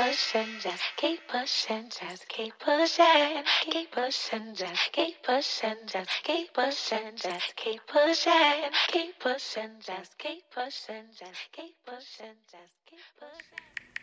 pushing, just keep pushing, just keep pushing, keep pushing, just keep pushing, just keep pushing, just keep pushing, keep pushing, just keep pushing, just keep pushing, just keep pushing.